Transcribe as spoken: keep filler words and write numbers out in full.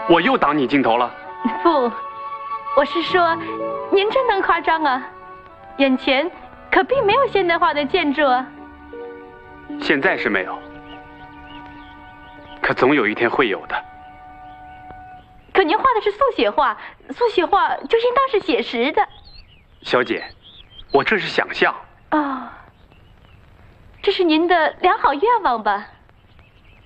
我又挡你镜头了？ 不，我是说，您真能夸张啊！眼前可并没有现代化的建筑啊。 现在是没有，可总有一天会有的。 可您画的是速写画，速写画就应当是写实的。 小姐，我这是想象。 哦，这是您的良好愿望吧？